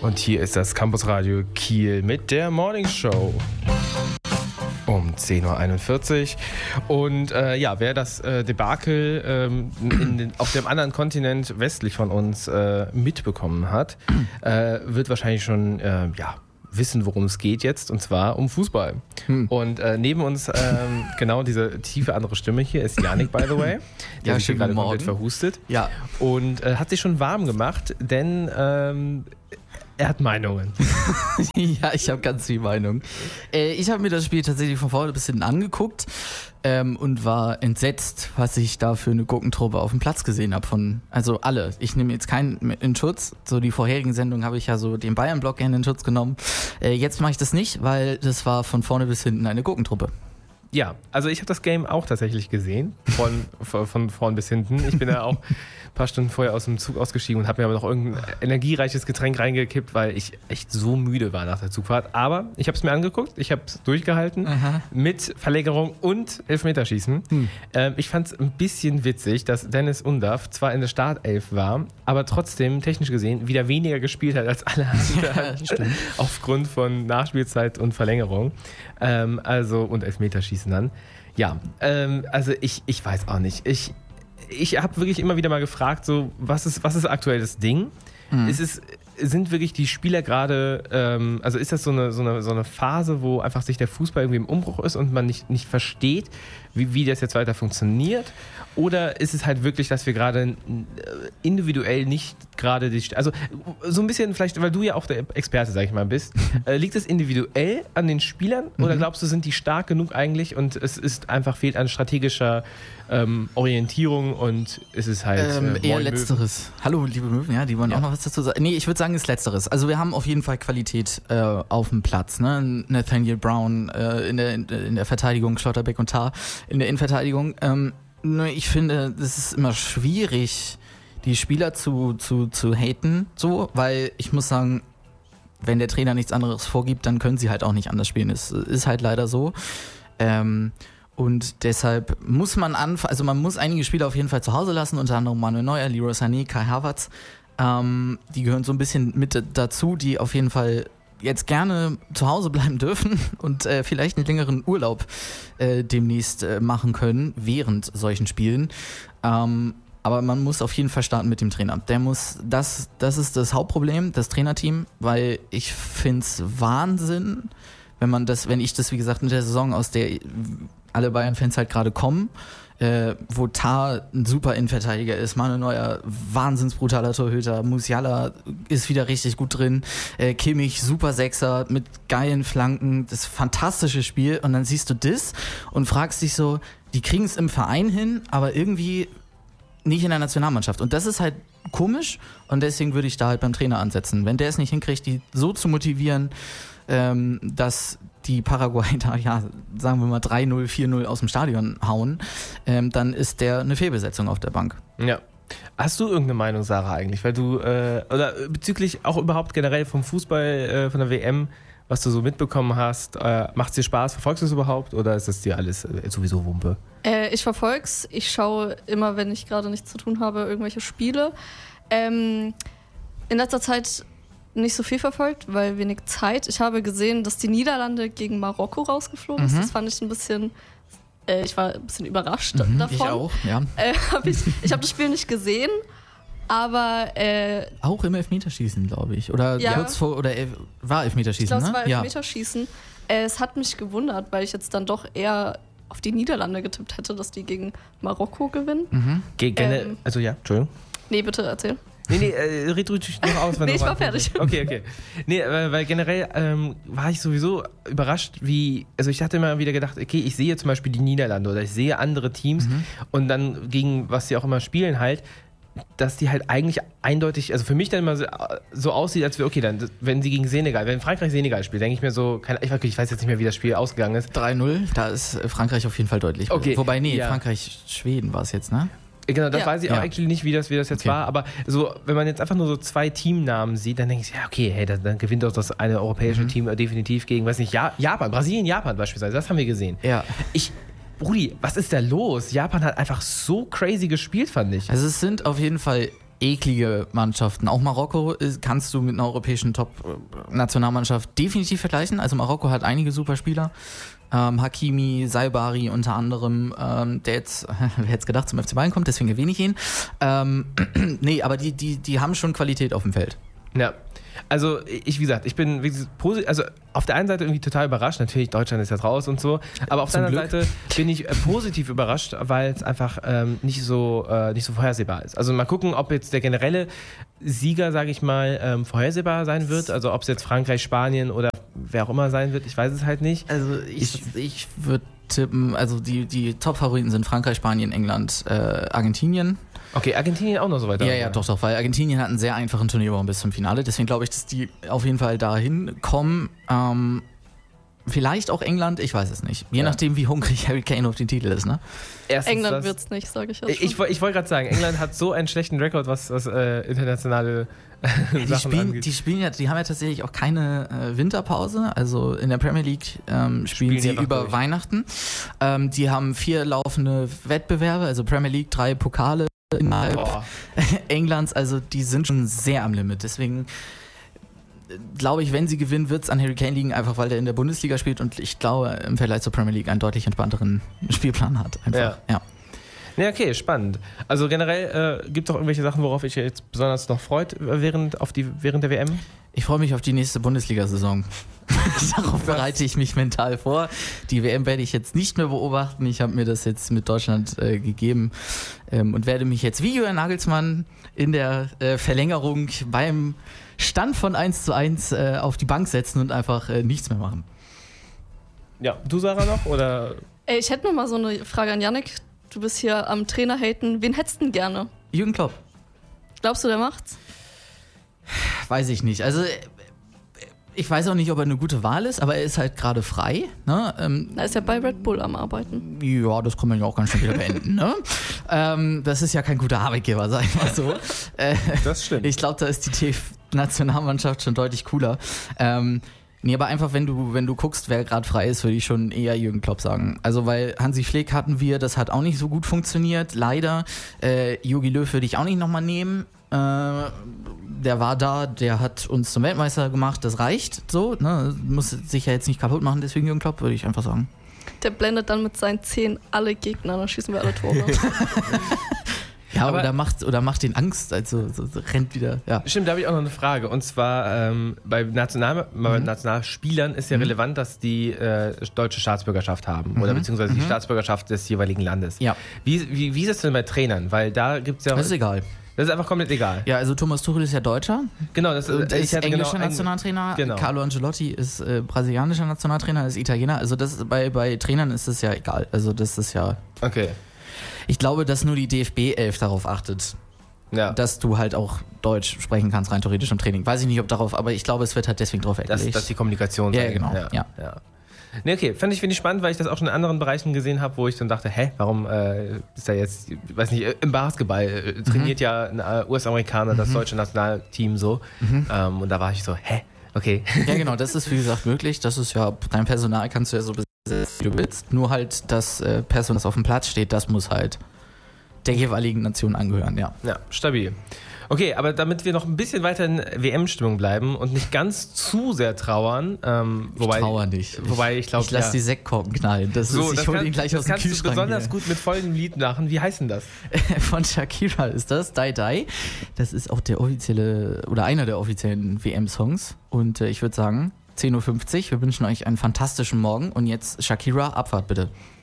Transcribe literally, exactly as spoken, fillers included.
Und hier ist das Campusradio Kiel mit der Morning Show um zehn Uhr einundvierzig. Und äh, ja, wer das äh, Debakel ähm, in den, auf dem anderen Kontinent westlich von uns äh, mitbekommen hat, äh, wird wahrscheinlich schon äh, ja, wissen, worum es geht jetzt, und zwar um Fußball. Hm. Und äh, neben uns ähm, genau diese tiefe andere Stimme hier ist Yannick, by the way. Der ja, sich gerade komplett verhustet. Ja. Und äh, hat sich schon warm gemacht, denn ähm, er hat Meinungen. Ja, ich habe ganz viel Meinung. Äh, ich habe mir das Spiel tatsächlich von vorne bis hinten angeguckt ähm, und war entsetzt, was ich da für eine Gurkentruppe auf dem Platz gesehen habe. Von, also alle. Ich nehme jetzt keinen in Schutz. So die vorherigen Sendungen habe ich ja so den Bayern-Block gerne in Schutz genommen. Äh, jetzt mache ich das nicht, weil das war von vorne bis hinten eine Gurkentruppe. Ja, also ich habe das Game auch tatsächlich gesehen, von, von, von vorn bis hinten. Ich bin ja auch ein paar Stunden vorher aus dem Zug ausgestiegen und habe mir aber noch irgendein energiereiches Getränk reingekippt, weil ich echt so müde war nach der Zugfahrt. Aber ich habe es mir angeguckt, ich habe es durchgehalten. Aha. Mit Verlängerung und Elfmeterschießen. Hm. Ähm, ich fand es ein bisschen witzig, dass Dennis Undaff zwar in der Startelf war, aber trotzdem technisch gesehen wieder weniger gespielt hat als alle anderen. Ja, aufgrund von Nachspielzeit und Verlängerung. Ähm, also und Elfmeterschießen dann. Ja, ähm, also ich, ich weiß auch nicht. Ich, ich habe wirklich immer wieder mal gefragt, so, was ist, was ist aktuell das Ding? Mhm. Ist es, sind wirklich die Spieler gerade, ähm, also ist das so eine, so, eine, so eine Phase, wo einfach sich der Fußball irgendwie im Umbruch ist und man nicht, nicht versteht, wie, wie das jetzt weiter funktioniert? Oder ist es halt wirklich, dass wir gerade individuell nicht gerade die, also so ein bisschen vielleicht, weil du ja auch der Experte, sag ich mal, bist, äh, liegt es individuell an den Spielern mhm. oder glaubst du, sind die stark genug eigentlich und es ist einfach, fehlt an strategischer ähm, Orientierung und es ist halt ähm, äh, eher Letzteres. Möwen. Hallo, liebe Möwen, ja, die wollen ja. auch noch was dazu sagen. Nee, ich würde sagen, es ist Letzteres. Also wir haben auf jeden Fall Qualität äh, auf dem Platz. Ne? Nathaniel Brown äh, in, der, in der Verteidigung, Schlotterbeck und Tah in der Innenverteidigung. Ähm, nur ich finde, es ist immer schwierig, die Spieler zu, zu, zu haten, so, weil ich muss sagen, wenn der Trainer nichts anderes vorgibt, dann können sie halt auch nicht anders spielen. Es ist halt leider so. Ähm, und deshalb muss man anfangen, also man muss einige Spieler auf jeden Fall zu Hause lassen, unter anderem Manuel Neuer, Leroy Sané, Kai Havertz. Ähm, die gehören so ein bisschen mit dazu, die auf jeden Fall jetzt gerne zu Hause bleiben dürfen und äh, vielleicht einen längeren Urlaub äh, demnächst äh, machen können während solchen Spielen. Ähm, aber man muss auf jeden Fall starten mit dem Trainer. Der muss, das, das ist das Hauptproblem, das Trainerteam, weil ich finde es Wahnsinn, wenn man das, wenn ich das, wie gesagt, mit der Saison, aus der alle Bayern-Fans halt gerade kommen, Äh, wo Tah ein super Innenverteidiger ist, Manuel Neuer, wahnsinnsbrutaler Torhüter, Musiala ist wieder richtig gut drin, äh, Kimmich, super Sechser mit geilen Flanken, das fantastische Spiel und dann siehst du das und fragst dich so, die kriegen es im Verein hin, aber irgendwie nicht in der Nationalmannschaft und das ist halt komisch und deswegen würde ich da halt beim Trainer ansetzen. Wenn der es nicht hinkriegt, die so zu motivieren, ähm, dass die Paraguay da, ja, sagen wir mal drei null, vier null aus dem Stadion hauen, ähm, dann ist der eine Fehlbesetzung auf der Bank. Ja. Hast du irgendeine Meinung, Sarah, eigentlich? Weil du, äh, oder bezüglich auch überhaupt generell vom Fußball, äh, von der W M, was du so mitbekommen hast, äh, macht es dir Spaß? Verfolgst du es überhaupt oder ist das dir alles äh, sowieso Wumpe? Äh, ich verfolg's. Ich schaue immer, wenn ich gerade nichts zu tun habe, irgendwelche Spiele. Ähm, in letzter Zeit nicht so viel verfolgt, weil wenig Zeit. Ich habe gesehen, dass die Niederlande gegen Marokko rausgeflogen ist. Mhm. Das fand ich ein bisschen, äh, ich war ein bisschen überrascht mhm, davon. Ich auch, ja. Äh, hab ich ich habe das Spiel nicht gesehen, aber äh, auch im Elfmeterschießen, glaube ich. Oder ja. kurz vor, oder elf, war Elfmeterschießen, ich glaub, ne? es war Elfmeterschießen. Ja. Äh, es hat mich gewundert, weil ich jetzt dann doch eher auf die Niederlande getippt hätte, dass die gegen Marokko gewinnen. Mhm. Ge- ähm, also ja, Entschuldigung. Nee, bitte erzähl. Nee, nee, äh, red ruhig noch aus. Wenn nee, du ich war fertig. Okay, okay. Nee, weil, weil generell ähm, war ich sowieso überrascht, wie, also ich hatte immer wieder gedacht, okay, ich sehe zum Beispiel die Niederlande oder ich sehe andere Teams mhm. und dann gegen was sie auch immer spielen halt, dass die halt eigentlich eindeutig, also für mich dann immer so, so aussieht, als wäre, okay, dann, wenn sie gegen Senegal, wenn Frankreich Senegal spielt, denke ich mir so, keine, ich, ich weiß jetzt nicht mehr, wie das Spiel ausgegangen ist. drei null, da ist Frankreich auf jeden Fall deutlich. Okay. Wobei, nee, ja. Frankreich-Schweden war es jetzt, ne? Genau, das ja. weiß ich auch ja. actually nicht, wie das, wie das jetzt okay. war, aber so, wenn man jetzt einfach nur so zwei Teamnamen sieht, dann denke ich, ja, okay, hey, dann, dann gewinnt doch das eine europäische mhm. Team definitiv gegen, weiß nicht, ja, Japan, Brasilien, Japan beispielsweise, das haben wir gesehen. Ja. Ich, Brudi, was ist da los? Japan hat einfach so crazy gespielt, fand ich. Also es sind auf jeden Fall eklige Mannschaften. Auch Marokko ist, kannst du mit einer europäischen Top-Nationalmannschaft definitiv vergleichen. Also Marokko hat einige super Spieler. Ähm, Hakimi, Saibari unter anderem, ähm, der jetzt, wer hätte es gedacht, zum F C Bayern kommt, deswegen erwähne ich ihn. Ähm, nee, aber die, die, die haben schon Qualität auf dem Feld. Ja, also ich, wie gesagt, ich bin wie gesagt, posi- also auf der einen Seite irgendwie total überrascht, natürlich Deutschland ist jetzt raus und so, aber auf Zum der anderen Glück. Seite bin ich äh, positiv überrascht, weil es einfach ähm, nicht so äh, nicht so vorhersehbar ist. Also mal gucken, ob jetzt der generelle Sieger, sage ich mal, ähm, vorhersehbar sein wird, also ob es jetzt Frankreich, Spanien oder wer auch immer sein wird, ich weiß es halt nicht. Also ich, ich würde tippen, also die, die Top-Favoriten sind Frankreich, Spanien, England, äh, Argentinien. Okay, Argentinien auch noch so weiter. Ja, ja, doch, doch, weil Argentinien hat einen sehr einfachen Turnierbaum bis zum Finale. Deswegen glaube ich, dass die auf jeden Fall dahin kommen. Ähm, vielleicht auch England, ich weiß es nicht. Je Ja. nachdem, wie hungrig Harry Kane auf den Titel ist, ne? Erstens England das- wird's nicht, sage ich jetzt Ich, schon. ich, woll- ich wollte gerade sagen, England hat so einen schlechten Rekord, was, was äh, internationale Die Sachen spielen, angeht. die spielen ja, die haben ja tatsächlich auch keine äh, Winterpause. Also in der Premier League ähm, spielen, Spielen die sie einfach über durch. Weihnachten. Ähm, die haben vier laufende Wettbewerbe, also Premier League, drei Pokale innerhalb Boah. Englands. Also die sind schon sehr am Limit. Deswegen äh, glaube ich, wenn sie gewinnen, wird es an Harry Kane liegen, einfach weil der in der Bundesliga spielt und ich glaube, im Vergleich zur Premier League einen deutlich entspannteren Spielplan hat. Einfach. Ja. Ja. Ja, okay, spannend. Also generell äh, gibt es auch irgendwelche Sachen, worauf ich jetzt besonders noch freut äh, während, auf die, während der W M? Ich freue mich auf die nächste Bundesliga-Saison. Darauf bereite ich mich mental vor. Die W M werde ich jetzt nicht mehr beobachten. Ich habe mir das jetzt mit Deutschland äh, gegeben ähm, und werde mich jetzt wie Julian Nagelsmann in der äh, Verlängerung beim Stand von eins zu eins äh, auf die Bank setzen und einfach äh, nichts mehr machen. Ja, du Sarah noch? Oder? Ey, ich hätte noch mal so eine Frage an Yannick. Du bist hier am Trainer haten. Wen hättest du denn gerne? Jürgen Klopp. Glaubst du, der macht's? Weiß ich nicht. Also äh, ich weiß auch nicht, ob er eine gute Wahl ist, aber er ist halt gerade frei. Ne? Ähm, Er ist ja bei Red Bull am Arbeiten. Ja, das kann man ja auch ganz schnell wieder beenden. Ne? ähm, das ist ja kein guter Arbeitgeber, sag ich mal so. Äh, Das stimmt. ich glaube, da ist die T F-Nationalmannschaft schon deutlich cooler. Ähm, nee, aber einfach, wenn du, wenn du guckst, wer gerade frei ist, würde ich schon eher Jürgen Klopp sagen. Also, weil Hansi Flick hatten wir, das hat auch nicht so gut funktioniert, leider. Äh, Jogi Löw würde ich auch nicht nochmal nehmen. Äh, der war da, der hat uns zum Weltmeister gemacht, das reicht so. Ne? Muss sich ja jetzt nicht kaputt machen, deswegen Jürgen Klopp, würde ich einfach sagen. Der blendet dann mit seinen Zehen alle Gegner, dann schießen wir alle Tore. Ja, Aber- oder macht, oder macht den Angst, also so, so rennt wieder. Ja. Stimmt, da habe ich auch noch eine Frage. Und zwar ähm, bei, National, bei Mhm. Nationalspielern ist ja Mhm. relevant, dass die äh, deutsche Staatsbürgerschaft haben oder Mhm. beziehungsweise die Mhm. Staatsbürgerschaft des jeweiligen Landes. Ja, Wie, wie, wie ist das denn bei Trainern? Weil da gibt es ja. das ist egal. Das ist einfach komplett egal. Ja, also Thomas Tuchel ist ja Deutscher, Genau, das und ich ist hatte englischer genau, Nationaltrainer. genau. Carlo Ancelotti ist äh, brasilianischer Nationaltrainer, ist Italiener. Also das bei, bei Trainern ist es ja egal. Also das ist ja. Okay. Ich glaube, dass nur die D F B elf darauf achtet, Ja. dass du halt auch Deutsch sprechen kannst, rein theoretisch im Training. Weiß ich nicht, ob darauf, aber ich glaube, es wird halt deswegen drauf Das, weggelegt. das ist die Kommunikation. Ja, sein. genau, Ja. ja. ja. Nee, okay, fand ich, find ich spannend, weil ich das auch schon in anderen Bereichen gesehen habe, wo ich dann dachte, hä, warum äh, ist da jetzt, ich weiß nicht, im Basketball äh, trainiert Mhm. ja ein äh, U S-Amerikaner das deutsche Nationalteam so. Mhm. Ähm, und da war ich so, hä, okay. Ja, genau, das ist wie gesagt möglich. Das ist ja, dein Personal kannst du ja so besetzen, wie du willst. Nur halt das äh, Personal, das auf dem Platz steht, das muss halt der jeweiligen Nation angehören, ja. Ja, stabil. Okay, aber damit wir noch ein bisschen weiter in W M-Stimmung bleiben und nicht ganz zu sehr trauern, ähm, wobei, ich trauer nicht. wobei ich glaube, Ich lasse ja, die Sektkorken knallen. Das so, ist, ich das hole kann- den gleich das aus dem kannst du Kühlschrank. besonders hier. gut mit folgendem Lied machen. Wie heißt denn das? Von Shakira ist das, Die Die. Das ist auch der offizielle, oder einer der offiziellen W M-Songs. Und äh, ich würde sagen, zehn Uhr fünfzig, wir wünschen euch einen fantastischen Morgen. Und jetzt Shakira, Abfahrt bitte.